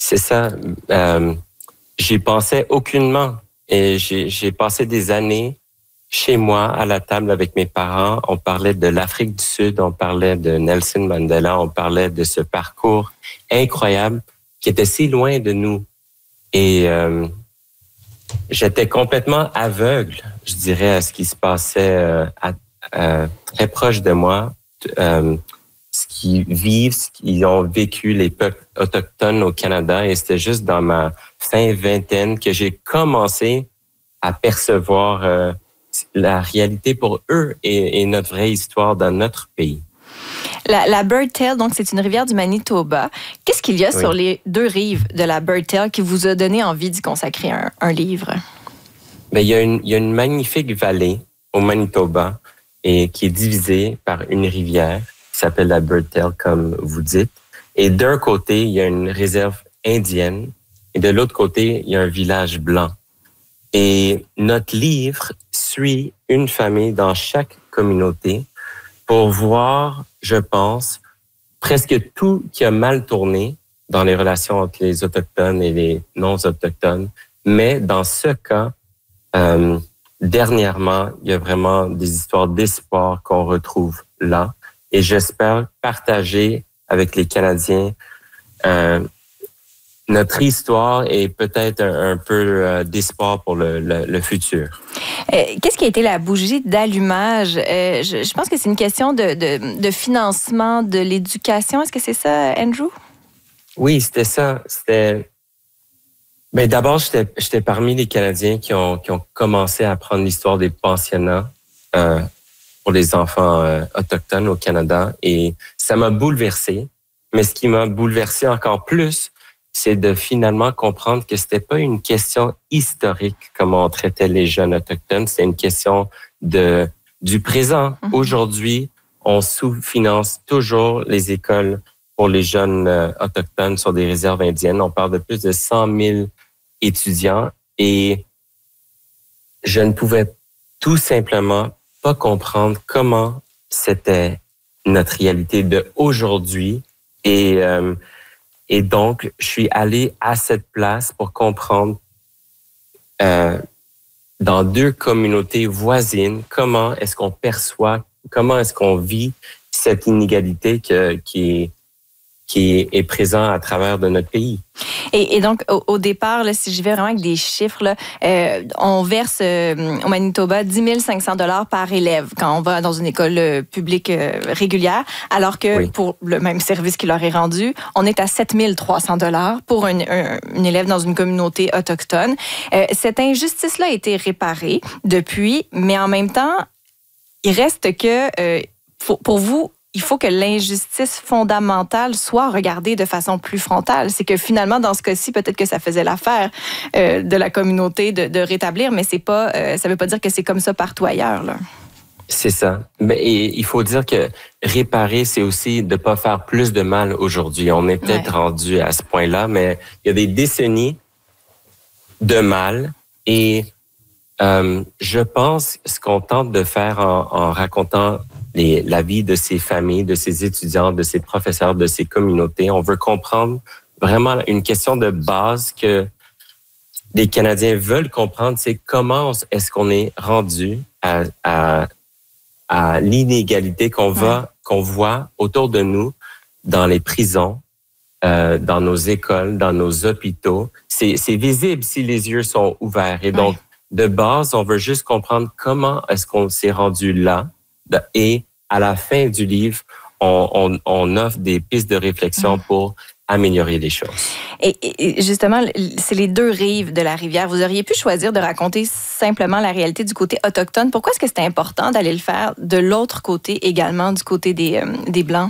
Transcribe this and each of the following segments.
C'est ça. J'y pensais aucunement. Et j'ai passé des années chez moi, à la table avec mes parents. On parlait de l'Afrique du Sud, on parlait de Nelson Mandela, on parlait de ce parcours incroyable qui était si loin de nous. Et j'étais complètement aveugle, je dirais, à ce qui se passait très proche de moi. Ce qu'ils ont vécu les peuples autochtones au Canada. Et c'était juste dans ma fin vingtaine que j'ai commencé à percevoir la réalité pour eux et notre vraie histoire dans notre pays. La Bird Tail, donc, c'est une rivière du Manitoba. Qu'est-ce qu'il y a sur les deux rives de la Bird Tail qui vous a donné envie d'y consacrer un livre? Bien, il y a une magnifique vallée au Manitoba et qui est divisée par une rivière qui s'appelle la Bird Tail, comme vous dites. Et d'un côté, il y a une réserve indienne et de l'autre côté, il y a un village blanc. Et notre livre suit une famille dans chaque communauté pour voir, je pense, presque tout qui a mal tourné dans les relations entre les Autochtones et les non-Autochtones. Mais dans ce cas, dernièrement, il y a vraiment des histoires d'espoir qu'on retrouve là. Et j'espère partager avec les Canadiens notre histoire et peut-être un peu d'espoir pour le futur. Qu'est-ce qui a été la bougie d'allumage? Je pense que c'est une question de financement de l'éducation. Est-ce que c'est ça, Andrew? Oui, c'était ça. Ben, d'abord, j'étais parmi les Canadiens qui ont commencé à apprendre l'histoire des pensionnats pour les enfants autochtones au Canada. Et ça m'a bouleversé. Mais ce qui m'a bouleversé encore plus, c'est de finalement comprendre que c'était pas une question historique comment on traitait les jeunes autochtones, c'est une question du présent. Mm-hmm. Aujourd'hui, on sous-finance toujours les écoles pour les jeunes autochtones sur des réserves indiennes. On parle de plus de 100 000 étudiants et je ne pouvais tout simplement pas comprendre comment c'était notre réalité d'aujourd'hui et donc, je suis allé à cette place pour comprendre dans deux communautés voisines comment est-ce qu'on perçoit, comment est-ce qu'on vit cette inégalité qui est présente à travers de notre pays. Et donc, au départ, là, si je vais vraiment avec des chiffres, là, on verse au Manitoba 10 500 $ par élève quand on va dans une école publique régulière, alors que pour le même service qui leur est rendu, on est à 7 300 $ pour un élève dans une communauté autochtone. Cette injustice-là a été réparée depuis, mais en même temps, il reste que, pour vous, il faut que l'injustice fondamentale soit regardée de façon plus frontale. C'est que finalement, dans ce cas-ci, peut-être que ça faisait l'affaire de la communauté de rétablir, mais c'est pas, ça veut pas dire que c'est comme ça partout ailleurs, là. C'est ça. Et il faut dire que réparer, c'est aussi de pas faire plus de mal aujourd'hui. On est peut-être rendu à ce point-là, mais il y a des décennies de mal et je pense ce qu'on tente de faire en racontant la vie de ces familles, de ces étudiants, de ces professeurs, de ces communautés. On veut comprendre vraiment une question de base que les Canadiens veulent comprendre, c'est comment est-ce qu'on est rendu à l'inégalité qu'on voit autour de nous dans les prisons, dans nos écoles, dans nos hôpitaux. C'est visible si les yeux sont ouverts. Et donc, de base, on veut juste comprendre comment est-ce qu'on s'est rendu là. Et à la fin du livre, on offre des pistes de réflexion pour améliorer les choses. Et justement, c'est les deux rives de la rivière. Vous auriez pu choisir de raconter simplement la réalité du côté autochtone. Pourquoi est-ce que c'était important d'aller le faire de l'autre côté également, du côté des Blancs?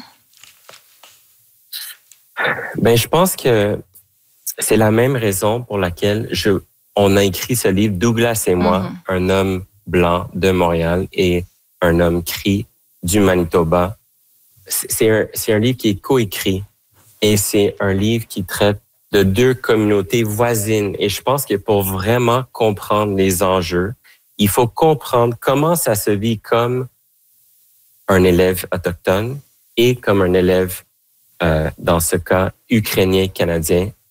Ben, je pense que c'est la même raison pour laquelle on a écrit ce livre, Douglas et moi, un homme blanc de Montréal et un homme cri du Manitoba. C'est un livre qui est coécrit et c'est un livre qui traite de deux communautés voisines. Et je pense que pour vraiment comprendre les enjeux, il faut comprendre comment ça se vit comme un élève autochtone et comme un élève, dans ce cas, ukrainien-canadien